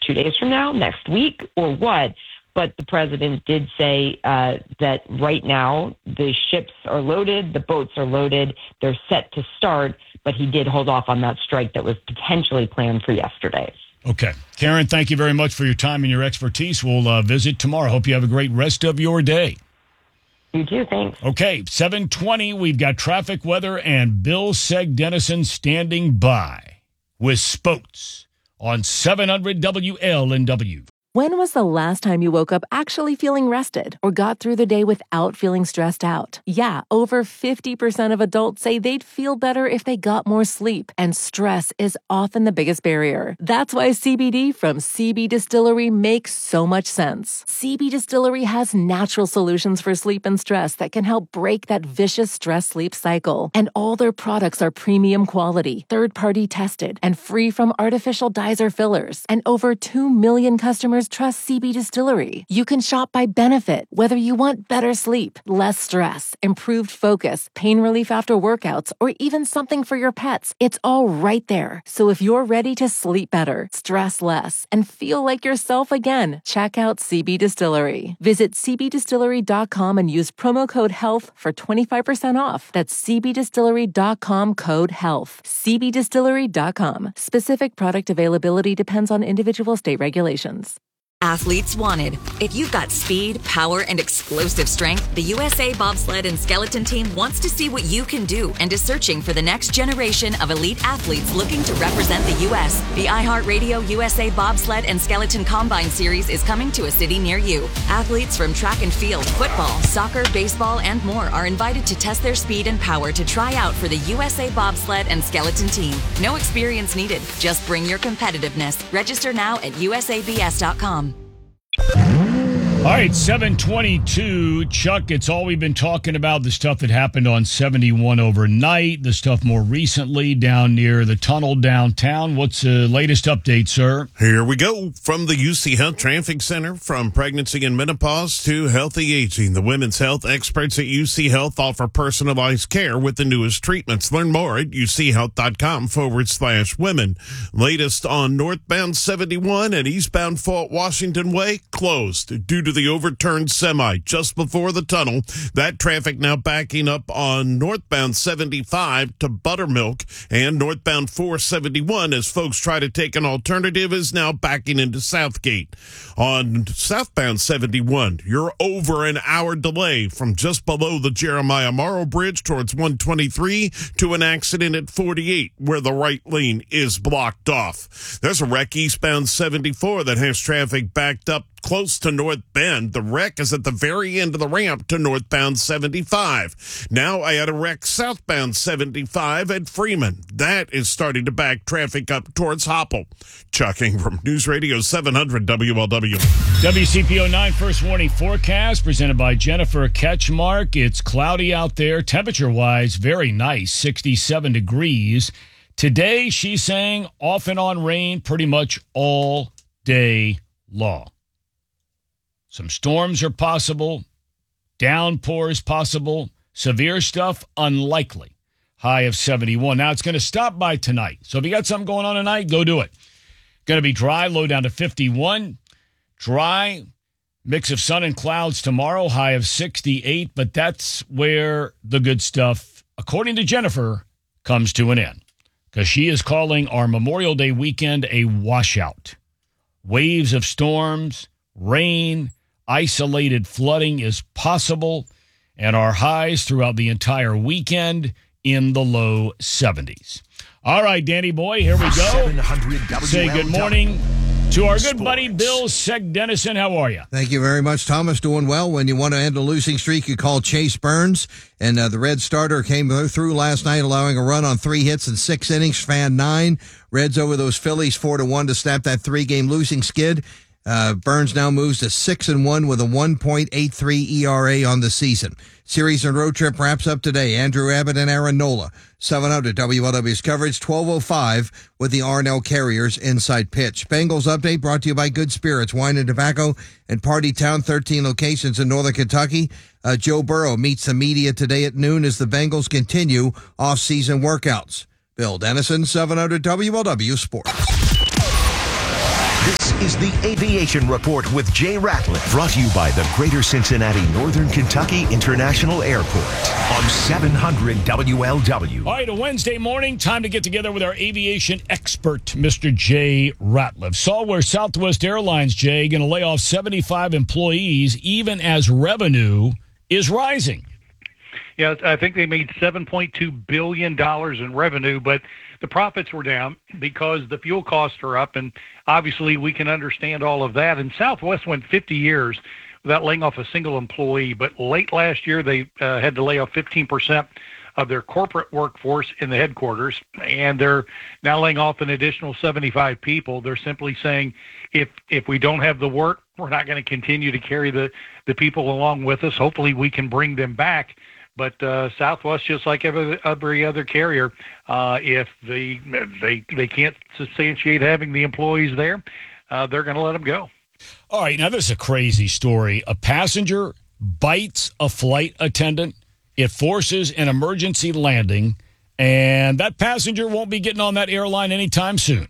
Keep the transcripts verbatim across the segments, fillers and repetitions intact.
two days from now, next week, or what? But the president did say uh, that right now the ships are loaded, the boats are loaded, they're set to start, but he did hold off on that strike that was potentially planned for yesterday. Okay. Karen, thank you very much for your time and your expertise. We'll uh, visit tomorrow. Hope you have a great rest of your day. You too, thanks. Okay, seven twenty, we've got traffic, weather, and Bill Seg-Dennison standing by with Spoats on seven hundred W L N W. When was the last time you woke up actually feeling rested or got through the day without feeling stressed out? Yeah, over fifty percent of adults say they'd feel better if they got more sleep, and stress is often the biggest barrier. That's why C B D from C B Distillery makes so much sense. C B Distillery has natural solutions for sleep and stress that can help break that vicious stress-sleep cycle. And all their products are premium quality, third-party tested, and free from artificial dyes or fillers. And over two million customers trust C B Distillery. You can shop by benefit, whether you want better sleep, less stress, improved focus, pain relief after workouts, or even something for your pets. It's all right there. So if you're ready to sleep better, stress less, and feel like yourself again, check out C B Distillery. Visit c b distillery dot com and use promo code HEALTH for twenty-five percent off. That's c b distillery dot com code HEALTH. c b distillery dot com. Specific product availability depends on individual state regulations. Athletes wanted. If you've got speed, power, and explosive strength, the U S A Bobsled and Skeleton Team wants to see what you can do and is searching for the next generation of elite athletes looking to represent the U S The iHeartRadio U S A Bobsled and Skeleton Combine Series is coming to a city near you. Athletes from track and field, football, soccer, baseball, and more are invited to test their speed and power to try out for the U S A Bobsled and Skeleton Team. No experience needed. Just bring your competitiveness. Register now at u s a b s dot com. All right, seven twenty-two. Chuck, it's all we've been talking about, the stuff that happened on seventy-one overnight, the stuff more recently down near the tunnel downtown. What's the latest update, sir? Here we go. From the U C Health Traffic Center, from pregnancy and menopause to healthy aging, the women's health experts at U C Health offer personalized care with the newest treatments. Learn more at uchealth.com forward slash women. Latest on northbound seventy-one and eastbound Fort Washington Way, closed due to the overturned semi just before the tunnel. That traffic now backing up on northbound seventy-five to Buttermilk, and northbound four seventy-one as folks try to take an alternative is now backing into Southgate. On southbound seventy-one, you're over an hour delay from just below the Jeremiah Morrow Bridge towards one twenty-three to an accident at forty-eight where the right lane is blocked off. There's a wreck eastbound seventy-four that has traffic backed up close to North Bend. The wreck is at the very end of the ramp to northbound seventy-five. Now I had a wreck southbound seventy-five at Freeman. That is starting to back traffic up towards Hopple. Chucking from News Radio seven hundred W L W. W C P O nine First Warning Forecast presented by Jennifer Ketchmark. It's cloudy out there. Temperature-wise, very nice, sixty-seven degrees. Today, she's saying off and on rain pretty much all day long. Some storms are possible. Downpours possible. Severe stuff, unlikely. High of seventy-one. Now, it's going to stop by tonight. So if you got something going on tonight, go do it. Going to be dry, low down to fifty-one. Dry, mix of sun and clouds tomorrow, high of sixty-eight. But that's where the good stuff, according to Jennifer, comes to an end. Because she is calling our Memorial Day weekend a washout. Waves of storms, rain, isolated flooding is possible, and our highs throughout the entire weekend in the low seventies. All right, Danny boy, here we go. Say good morning to our good buddy Bill Seg-Dennison. How are you? Thank you very much, Thomas. Doing well. When you want to end a losing streak, you call Chase Burns. And uh, the Red starter came through last night, allowing a run on three hits in six innings, fan nine. Reds over those Phillies four to one to snap that three-game losing skid. Uh, Burns now moves to six and one with a one point eight three E R A on the season. Series and road trip wraps up today. Andrew Abbott and Aaron Nola. seven hundred W L W's coverage, twelve oh five with the R and L Carriers inside pitch. Bengals update brought to you by Good Spirits, Wine and Tobacco and Party Town, thirteen locations in Northern Kentucky. Uh, Joe Burrow meets the media today at noon as the Bengals continue off-season workouts. Bill Dennison, seven hundred W L W Sports. This is the Aviation Report with Jay Ratliff, brought to you by the Greater Cincinnati Northern Kentucky International Airport on seven hundred W L W. All right, a Wednesday morning, time to get together with our aviation expert, Mister Jay Ratliff. Saw where Southwest Airlines, Jay, going to lay off seventy-five employees even as revenue is rising. Yeah, I think they made seven point two billion dollars in revenue, but the profits were down because the fuel costs are up, and obviously we can understand all of that. And Southwest went fifty years without laying off a single employee, but late last year they uh, had to lay off fifteen percent of their corporate workforce in the headquarters, and they're now laying off an additional seventy-five people. They're simply saying if if we don't have the work, we're not going to continue to carry the, the people along with us. Hopefully we can bring them back. But uh, Southwest, just like every, every other carrier, uh, if they, they they can't substantiate having the employees there, uh, they're going to let them go. All right, now this is a crazy story. A passenger bites a flight attendant. It forces an emergency landing, and that passenger won't be getting on that airline anytime soon.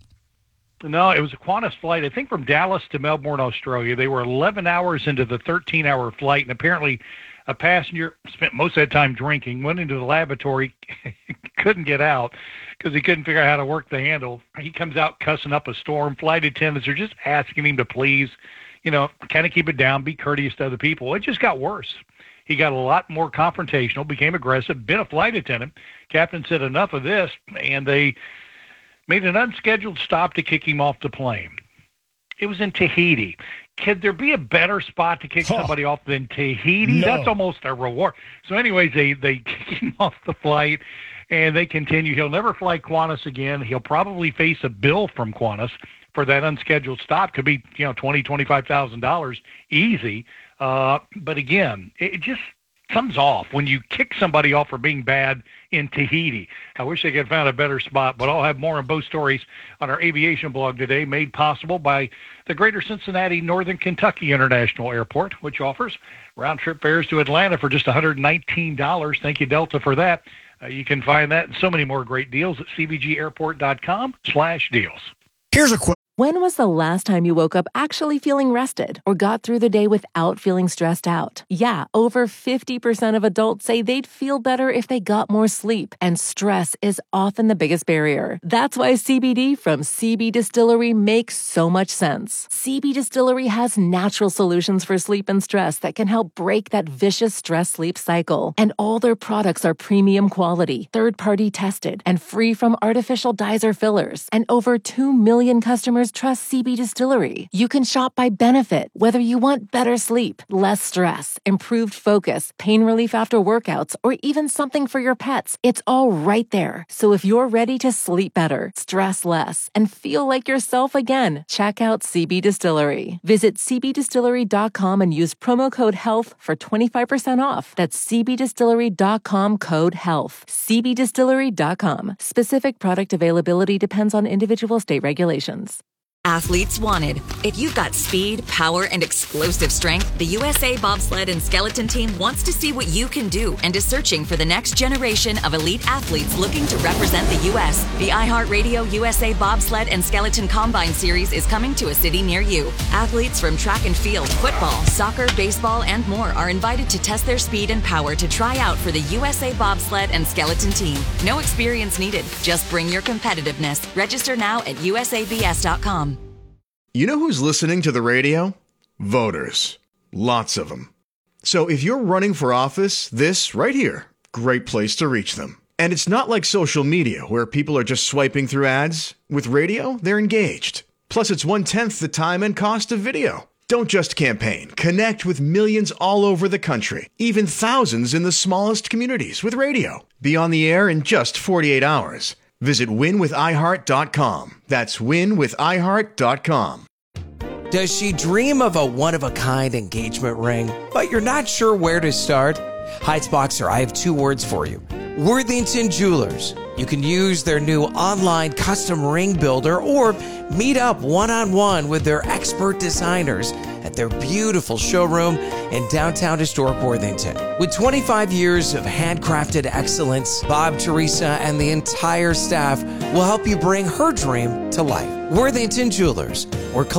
No, it was a Qantas flight, I think from Dallas to Melbourne, Australia. They were eleven hours into the thirteen-hour flight, and apparently a passenger spent most of that time drinking, went into the lavatory, couldn't get out because he couldn't figure out how to work the handle. He comes out cussing up a storm. Flight attendants are just asking him to please, you know, kind of keep it down, be courteous to other people. It just got worse. He got a lot more confrontational, became aggressive, been a flight attendant. Captain said enough of this, and they made an unscheduled stop to kick him off the plane. It was in Tahiti. Could there be a better spot to kick huh. somebody off than Tahiti? No. That's almost a reward. So anyways, they, they kick him off the flight, and they continue. He'll never fly Qantas again. He'll probably face a bill from Qantas for that unscheduled stop. Could be, you know, twenty thousand dollars, twenty-five thousand dollars easy. Uh, but again, it just comes off when you kick somebody off for being bad in Tahiti. I wish they could have found a better spot, but I'll have more on both stories on our aviation blog today, made possible by the Greater Cincinnati Northern Kentucky International Airport, which offers round-trip fares to Atlanta for just one hundred nineteen dollars. Thank you, Delta, for that. Uh, you can find that and so many more great deals at c b g airport dot com slash deals. Here's a question. When was the last time you woke up actually feeling rested or got through the day without feeling stressed out? Yeah, over fifty percent of adults say they'd feel better if they got more sleep, and stress is often the biggest barrier. That's why C B D from C B Distillery makes so much sense. C B Distillery has natural solutions for sleep and stress that can help break that vicious stress-sleep cycle. And all their products are premium quality, third-party tested, and free from artificial dyes or fillers. And over two million customers trust C B Distillery. You can shop by benefit, whether you want better sleep, less stress, improved focus, pain relief after workouts, or even something for your pets. It's all right there. So if you're ready to sleep better, stress less, and feel like yourself again, check out C B Distillery. Visit c b distillery dot com and use promo code HEALTH for twenty-five percent off. That's c b distillery dot com code HEALTH. c b distillery dot com. Specific product availability depends on individual state regulations. Athletes wanted. If you've got speed, power, and explosive strength, the U S A Bobsled and Skeleton Team wants to see what you can do and is searching for the next generation of elite athletes looking to represent the U S The iHeartRadio U S A Bobsled and Skeleton Combine Series is coming to a city near you. Athletes from track and field, football, soccer, baseball, and more are invited to test their speed and power to try out for the U S A Bobsled and Skeleton Team. No experience needed. Just bring your competitiveness. Register now at u s a b s dot com. You know who's listening to the radio? Voters. Lots of them. So if you're running for office, this right here, great place to reach them. And it's not like social media where people are just swiping through ads. With radio, they're engaged. Plus, it's one-tenth the time and cost of video. Don't just campaign. Connect with millions all over the country, even thousands in the smallest communities with radio. Be on the air in just forty-eight hours. Visit win with i heart dot com. That's win with i heart dot com. Does she dream of a one-of-a-kind engagement ring, but you're not sure where to start? Heights Boxer, I have two words for you. Worthington Jewelers. You can use their new online custom ring builder or meet up one-on-one with their expert designers at their beautiful showroom in downtown historic Worthington. With twenty-five years of handcrafted excellence, Bob, Teresa, and the entire staff will help you bring her dream to life. Worthington Jewelers, where Columbus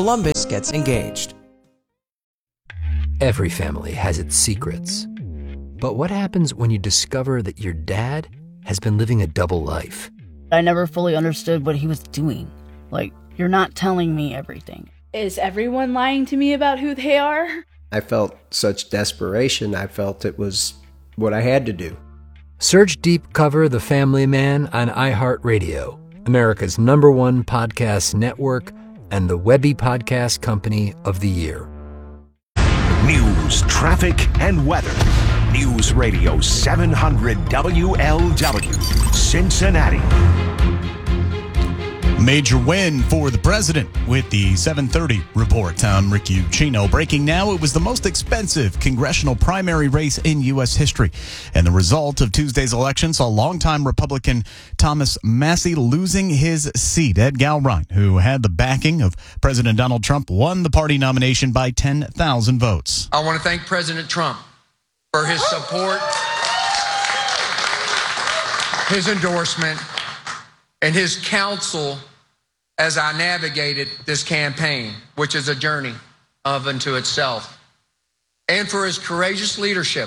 gets engaged. Every family has its secrets. But what happens when you discover that your dad has been living a double life? I never fully understood what he was doing. Like, you're not telling me everything. Is everyone lying to me about who they are? I felt such desperation. I felt it was what I had to do. Search Deep Cover The Family Man on iHeartRadio, America's number one podcast network and the Webby Podcast Company of the Year. News, traffic, and weather. News Radio seven hundred W L W, Cincinnati. Major win for the president with the seven thirty report. I'm Rick Ucchino. Breaking now, it was the most expensive congressional primary race in U S history. And the result of Tuesday's election saw longtime Republican Thomas Massie losing his seat. Ed Galrine, who had the backing of President Donald Trump, won the party nomination by ten thousand votes. I want to thank President Trump for his support, his endorsement, and his counsel as I navigated this campaign, which is a journey of unto itself, and for his courageous leadership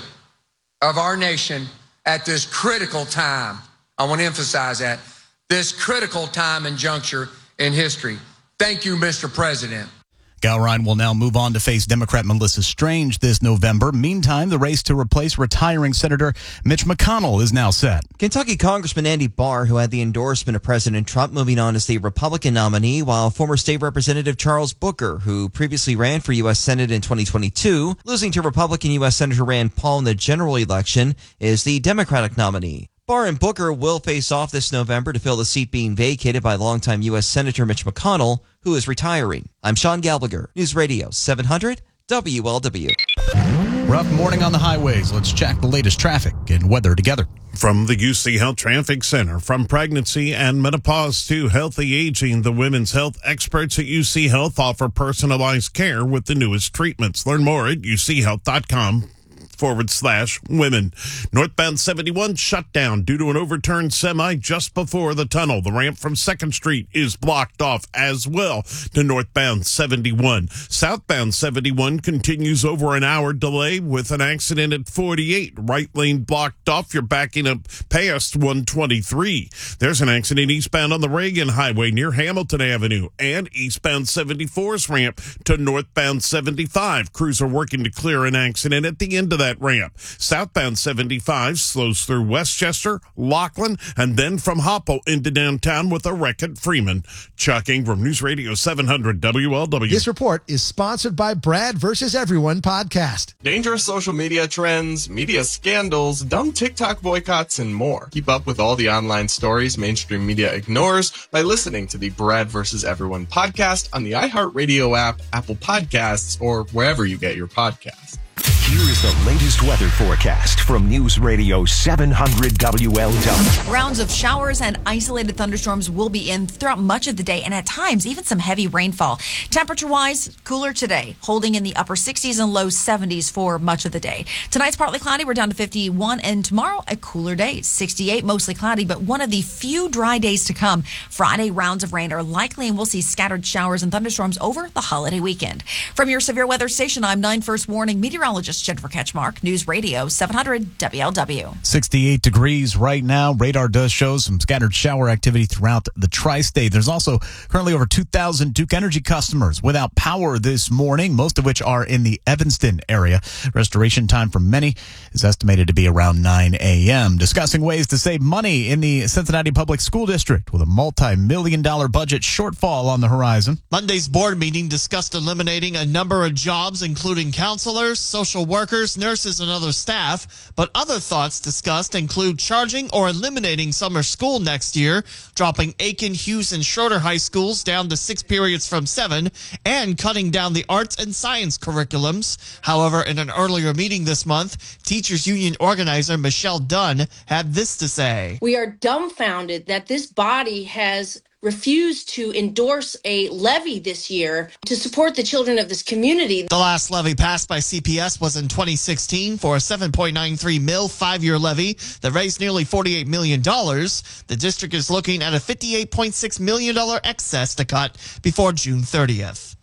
of our nation at this critical time. I want to emphasize that, this critical time and juncture in history. Thank you, Mister President. Galrine will now move on to face Democrat Melissa Strange this November. Meantime, the race to replace retiring Senator Mitch McConnell is now set. Kentucky Congressman Andy Barr, who had the endorsement of President Trump, moving on as the Republican nominee, while former state representative Charles Booker, who previously ran for U S Senate in twenty twenty-two, losing to Republican U S Senator Rand Paul in the general election, is the Democratic nominee. Barr and Booker will face off this November to fill the seat being vacated by longtime U S Senator Mitch McConnell, who is retiring. I'm Sean Gallagher, News Radio seven hundred W L W. Rough morning on the highways. Let's check the latest traffic and weather together. From the U C Health Traffic Center, from pregnancy and menopause to healthy aging, the women's health experts at U C Health offer personalized care with the newest treatments. Learn more at U C health dot com. forward slash women. Northbound seventy-one shut down due to an overturned semi just before the tunnel. The ramp from second Street is blocked off as well to northbound seventy-one. Southbound seventy-one continues over an hour delay with an accident at forty-eight. Right lane blocked off. You're backing up past one twenty-three. There's an accident eastbound on the Reagan Highway near Hamilton Avenue, and eastbound seventy-four's ramp to northbound seventy-five. Crews are working to clear an accident at the end of that That ramp. Southbound seventy-five slows through Westchester, Laughlin, and then from Hopple into downtown with a wreck at Freeman. Chuck Ingram, News Radio seven hundred W L W. This report is sponsored by Brad versus Everyone podcast. Dangerous social media trends, media scandals, dumb TikTok boycotts, and more. Keep up with all the online stories mainstream media ignores by listening to the Brad versus Everyone podcast on the iHeartRadio app, Apple Podcasts, or wherever you get your podcasts. Here is the latest weather forecast from News Radio seven hundred W L W. Rounds of showers and isolated thunderstorms will be in throughout much of the day, and at times even some heavy rainfall. Temperature-wise, cooler today, holding in the upper sixties and low seventies for much of the day. Tonight's partly cloudy, we're down to fifty-one, and tomorrow a cooler day, sixty-eight, mostly cloudy, but one of the few dry days to come. Friday, rounds of rain are likely, and we'll see scattered showers and thunderstorms over the holiday weekend. From your severe weather station, I'm nine First Warning meteorologist Jennifer Ketchmark, News Radio seven hundred W L W. sixty-eight degrees right now. Radar does show some scattered shower activity throughout the tri-state. There's also currently over two thousand Duke Energy customers without power this morning, most of which are in the Evanston area. Restoration time for many is estimated to be around nine a.m. Discussing ways to save money in the Cincinnati Public School District with a multi-million dollar budget shortfall on the horizon. Monday's board meeting discussed eliminating a number of jobs, including counselors, social workers, nurses, and other staff, but other thoughts discussed include charging or eliminating summer school next year, dropping Aiken, Hughes, and Schroeder high schools down to six periods from seven, and cutting down the arts and science curriculums. However, in an earlier meeting this month, teachers union organizer Michelle Dunn had this to say. We are dumbfounded that this body has refused to endorse a levy this year to support the children of this community. The last levy passed by C P S was in twenty sixteen for a seven point nine three mil five-year levy that raised nearly forty-eight million dollars. The district is looking at a fifty-eight point six million dollars excess to cut before June thirtieth.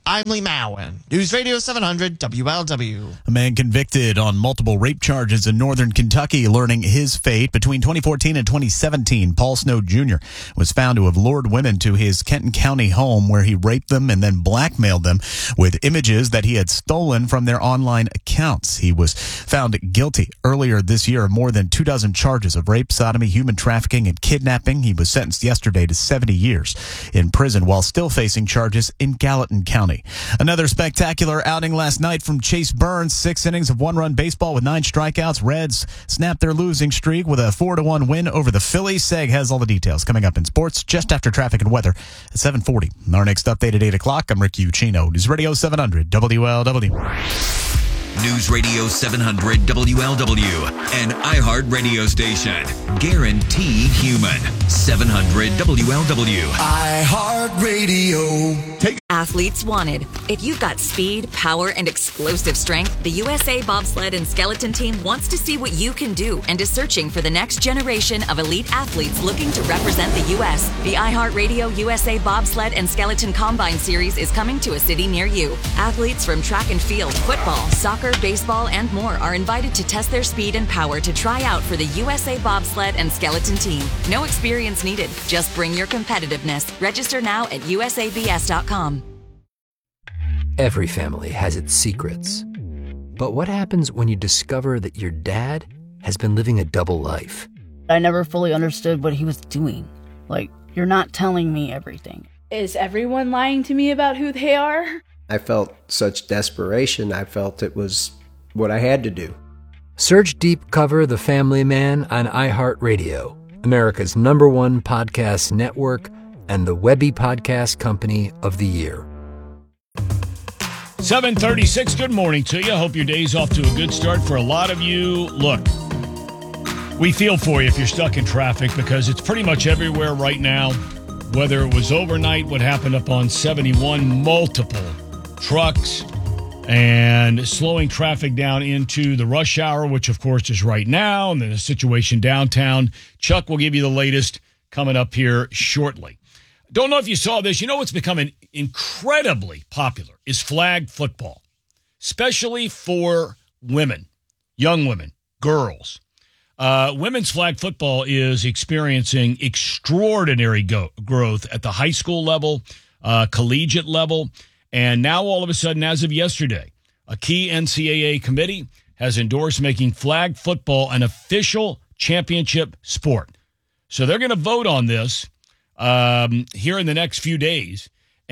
I'm Lee Mowen. News Radio seven hundred W L W. A man convicted on multiple rape charges in northern Kentucky learning his fate. Between twenty fourteen and twenty seventeen, Paul Snow Junior was found to have lured women to his Kenton County home where he raped them and then blackmailed them with images that he had stolen from their online accounts. He was found guilty earlier this year of more than two dozen charges of rape, sodomy, human trafficking, and kidnapping. He was sentenced yesterday to seventy years in prison while still facing charges in Gallatin County. Another spectacular outing last night from Chase Burns. Six innings of one-run baseball with nine strikeouts. Reds snapped their losing streak with a four to one win over the Phillies. Seg has all the details coming up in sports just after traffic and weather at seven forty. Our next update at eight o'clock. I'm Rick Ucchino. News Radio seven hundred W L W. News Radio seven hundred W L W, an iHeart radio station. Guaranteed human. seven hundred W L W. iHeart Radio. Take Athletes wanted. If you've got speed, power, and explosive strength, the U S A Bobsled and Skeleton Team wants to see what you can do and is searching for the next generation of elite athletes looking to represent the U S. The iHeartRadio U S A Bobsled and Skeleton Combine Series is coming to a city near you. Athletes from track and field, football, soccer, baseball, and more are invited to test their speed and power to try out for the U S A Bobsled and Skeleton Team. No experience needed. Just bring your competitiveness. Register now at U S A B S dot com. Every family has its secrets. But what happens when you discover that your dad has been living a double life? I never fully understood what he was doing. Like, you're not telling me everything. Is everyone lying to me about who they are? I felt such desperation. I felt it was what I had to do. Search Deep Cover The Family Man on iHeartRadio, America's number one podcast network and the Webby Podcast Company of the Year. seven thirty-six, good morning to you. Hope your day's off to a good start. For a lot of you, look, we feel for you if you're stuck in traffic because it's pretty much everywhere right now. Whether it was overnight, what happened up on seventy-one, multiple trucks and slowing traffic down into the rush hour, which of course is right now, and then the situation downtown. Chuck will give you the latest coming up here shortly. Don't know if you saw this. You know what's becoming incredibly popular is flag football, especially for women, young women, girls. Uh, women's flag football is experiencing extraordinary go- growth at the high school level, uh, collegiate level, and now all of a sudden, as of yesterday, a key N C double A committee has endorsed making flag football an official championship sport. So they're going to vote on this um, here in the next few days,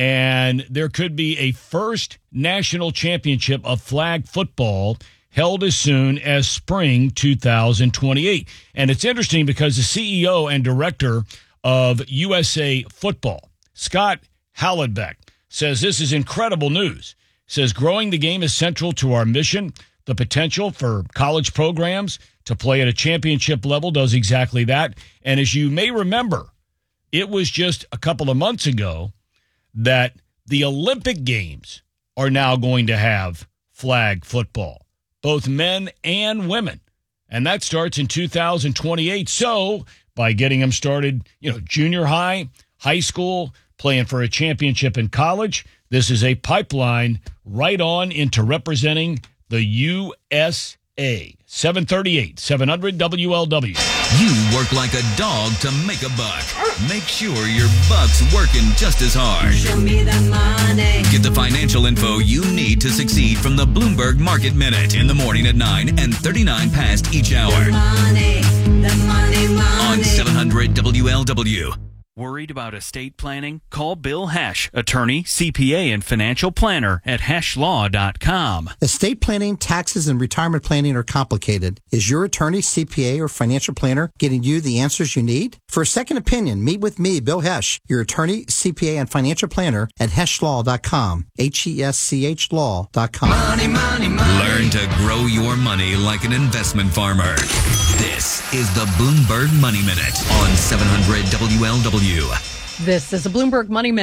and there could be a first national championship of flag football held as soon as spring two thousand twenty-eight. And it's interesting because the C E O and director of U S A Football, Scott Hallenbeck, says this is incredible news. Says growing the game is central to our mission. The potential for college programs to play at a championship level does exactly that. And as you may remember, it was just a couple of months ago that the Olympic Games are now going to have flag football, both men and women. And that starts in two thousand twenty-eight. So by getting them started, you know, junior high, high school, playing for a championship in college, this is a pipeline right on into representing the U S A. seven thirty-eight, seven hundred W L W. You work like a dog to make a buck. Make sure your buck's working just as hard. Show me the money. Get the financial info you need to succeed from the Bloomberg Market Minute in the morning at nine and thirty-nine past each hour. The money, the money, money. On seven hundred W L W. Worried about estate planning? Call Bill Hesh, attorney, C P A, and financial planner at hesh law dot com. Estate planning, taxes, and retirement planning are complicated. Is your attorney, C P A, or financial planner getting you the answers you need? For a second opinion, meet with me, Bill Hesh, your attorney, C P A, and financial planner at hesh law dot com. H E S C H law dot com. Money, money, money. Learn to grow your money like an investment farmer. This is the Bloomberg Money Minute on seven hundred W L W. This is a Bloomberg Money Minute.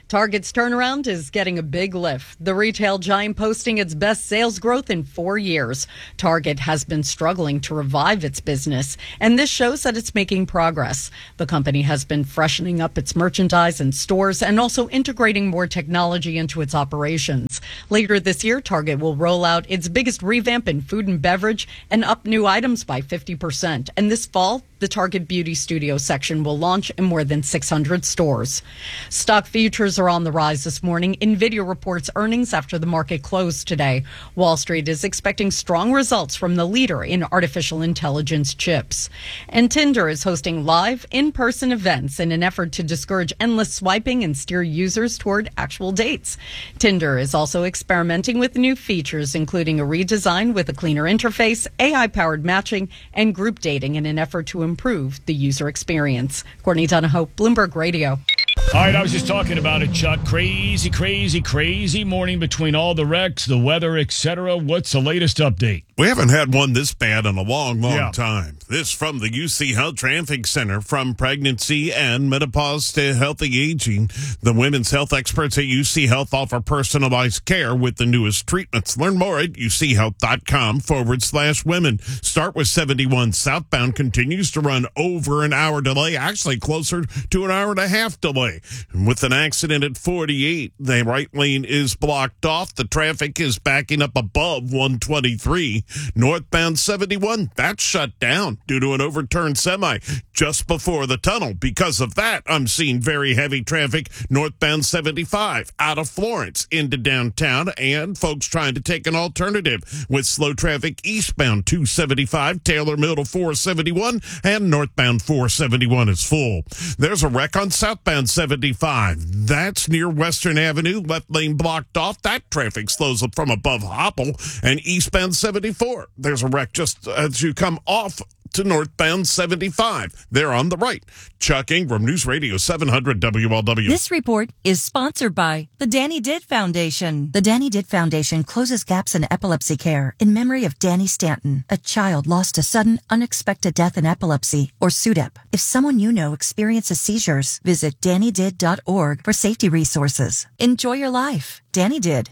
Target's turnaround is getting a big lift. The retail giant posting its best sales growth in four years. Target has been struggling to revive its business, and this shows that it's making progress. The company has been freshening up its merchandise and stores and also integrating more technology into its operations. Later this year, Target will roll out its biggest revamp in food and beverage and up new items by fifty percent. And this fall, the Target Beauty Studio section will launch in more than six hundred stores. Stock futures are on the rise this morning. NVIDIA reports earnings after the market closed today. Wall Street is expecting strong results from the leader in artificial intelligence chips. And Tinder is hosting live, in-person events in an effort to discourage endless swiping and steer users toward actual dates. Tinder is also experimenting with new features, including a redesign with a cleaner interface, A I-powered matching, and group dating in an effort to improve the user experience. Courtney Donahoe, Bloomberg Radio. All right, I was just talking about it, Chuck. Crazy, crazy, crazy morning between all the wrecks, the weather, et cetera. What's the latest update? We haven't had one this bad in a long, long Yeah. time. This from the U C Health Traffic Center. From pregnancy and menopause to healthy aging, the women's health experts at U C Health offer personalized care with the newest treatments. Learn more at uchealth.com forward slash women. Start with seventy-one southbound, continues to run over an hour delay, actually closer to an hour and a half delay. And with an accident at forty-eight, the right lane is blocked off. The traffic is backing up above one twenty-three. Northbound seventy-one, that's shut down due to an overturned semi just before the tunnel. Because of that, I'm seeing very heavy traffic northbound seventy-five out of Florence into downtown, and folks trying to take an alternative with slow traffic eastbound two seventy-five, Taylor Mill to four seventy-one, and northbound four seventy-one is full. There's a wreck on southbound seventy-five. That's near Western Avenue, left lane blocked off. That traffic slows up from above Hopple. And eastbound seventy-four, there's a wreck just as you come off to northbound seventy-five. They're on the right. Chuck Ingram, News Radio seven hundred W L W. This report is sponsored by the Danny Didd Foundation. The Danny Didd Foundation closes gaps in epilepsy care in memory of Danny Stanton, a child lost to sudden, unexpected death in epilepsy, or S U D E P. If someone you know experiences seizures, visit danny did dot org for safety resources. Enjoy your life. Danny Didd.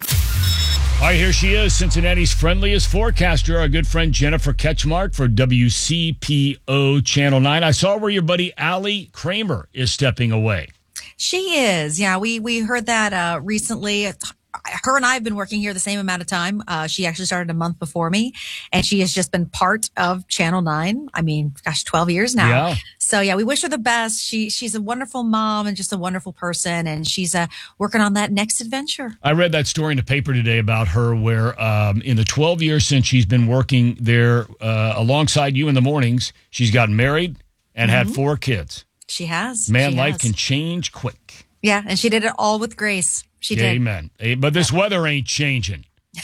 All right, here she is, Cincinnati's friendliest forecaster, our good friend Jennifer Ketchmark for W C P O Channel nine. I saw where your buddy Allie Kramer is stepping away. She is. Yeah, we, we heard that uh, recently. Her and I have been working here the same amount of time. Uh, she actually started a month before me, and she has just been part of Channel nine. I mean, gosh, twelve years now. Yeah. So, yeah, we wish her the best. She She's a wonderful mom and just a wonderful person, and she's uh, working on that next adventure. I read that story in the paper today about her where um, in the twelve years since she's been working there uh, alongside you in the mornings, she's gotten married and Mm-hmm. had four kids. She has. Man, She life has. can change quick. Yeah, and she did it all with grace. She did. Amen. Eh, But this weather ain't changing.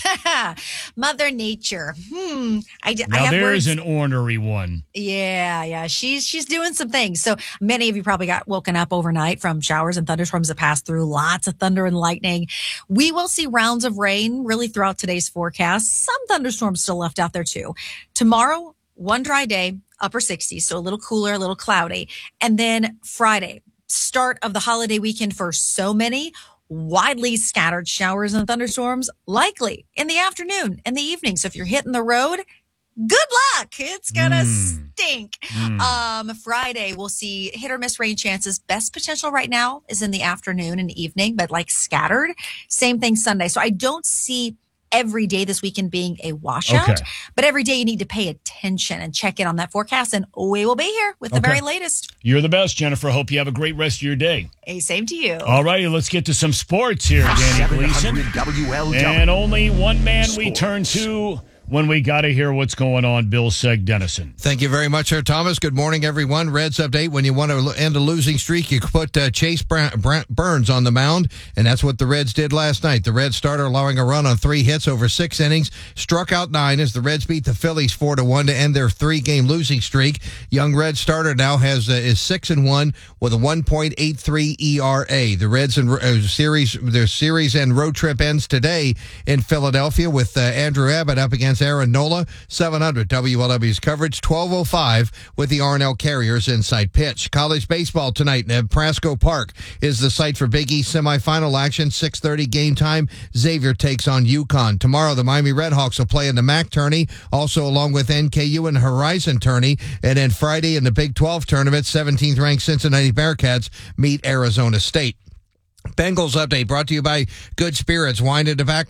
Mother Nature. Hmm. I, d- I Now have there's words. an ornery one. Yeah, yeah. She's she's doing some things. So many of you probably got woken up overnight from showers and thunderstorms that passed through. Lots of thunder and lightning. We will see rounds of rain really throughout today's forecast. Some thunderstorms still left out there too. Tomorrow, one dry day, upper sixties, so a little cooler, a little cloudy. And then Friday, start of the holiday weekend for so many. Widely scattered showers and thunderstorms, likely in the afternoon and the evening. So if you're hitting the road, good luck. It's gonna Mm. stink. Mm. Um, Friday, we'll see hit or miss rain chances. Best potential right now is in the afternoon and evening, but like scattered. Same thing Sunday. So I don't see every day this weekend being a washout, Okay. but every day you need to pay attention and check in on that forecast. And we will be here with the Okay. very latest. You're the best, Jennifer. Hope you have a great rest of your day. Hey, same to you. All righty, let's get to some sports here, Danny Gleason. W L W. And only one man we turn to when we got to hear what's going on, Bill Seg-Dennison. Thank you very much, Sir Thomas. Good morning, everyone. Reds update. When you want to end a losing streak, you put uh, Chase Bra- Bra- Burns on the mound, and that's what the Reds did last night. The Reds starter allowing a run on three hits over six innings, struck out nine as the Reds beat the Phillies four to one to end their three-game losing streak. Young Red starter now has uh, is six and one with a one point eight three E R A. The Reds and uh, series their series and road trip ends today in Philadelphia with uh, Andrew Abbott up against there in NOLA. seven hundred W L W's coverage, twelve oh five with the R and L Carriers inside pitch. College baseball tonight at Prasco Park is the site for Big East semifinal action. six thirty game time. Xavier takes on UConn. Tomorrow, the Miami Redhawks will play in the M A C tourney, also along with N K U and Horizon tourney. And then Friday in the Big twelve tournament, seventeenth ranked Cincinnati Bearcats meet Arizona State. Bengals update brought to you by Good Spirits Wine and Tobacco.